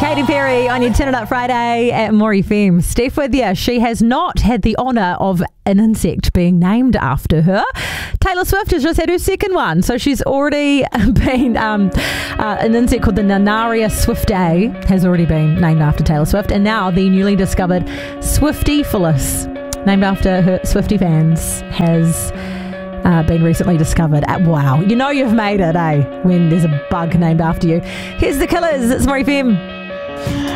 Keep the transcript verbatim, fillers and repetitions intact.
Katy Perry on your Turn It Up Friday at More F M. Steph with you. She has not had the honour of an insect being named after her. Taylor Swift has just had her second one. So she's already been, um, uh, an insect called the Nanaria swiftae has already been named after Taylor Swift. And now the newly discovered Swiftyphilus, named after her Swiftie fans, has Uh, been recently discovered. At, wow, you know you've made it, eh? When there's a bug named after you. Here's the Killers. It's More F M.